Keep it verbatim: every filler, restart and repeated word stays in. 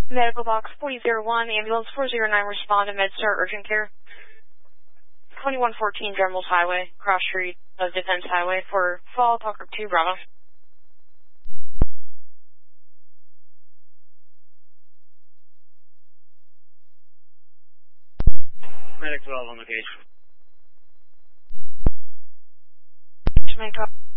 Medical box forty oh one, ambulance four oh nine, respond to MedStar urgent care. twenty-one fourteen Dremels Highway, cross street of Defense Highway for Fall Talker two Bravo. Medic twelve on location. Jamaica.